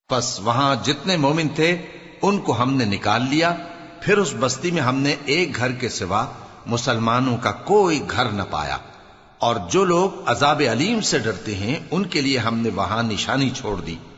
बस वहां जितने मोमिन थे उनको हमने निकाल लिया। फिर उस बस्ती में हमने एक घर के सिवा मुसलमानों का कोई घर न पाया। और जो लोग अजाब अलीम से डरते हैं उनके लिए हमने वहां निशानी छोड़ दी।